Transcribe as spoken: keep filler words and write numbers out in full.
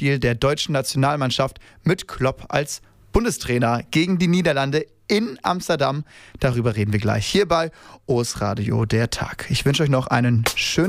Endspiel der deutschen Nationalmannschaft mit Klopp als Bundestrainer gegen die Niederlande in Amsterdam. Darüber reden wir gleich hier bei O S Radio der Tag. Ich wünsche euch noch einen schönen